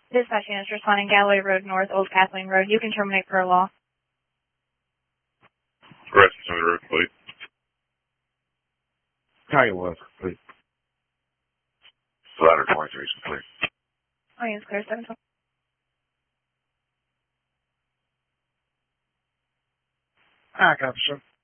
Dispatch units responding Galloway Road North, Old Kathleen Road. You can terminate per law. Corrections on the road, please. County was complete. Ladder 23 is complete. Oh, yes, clear 720. Copy, sir.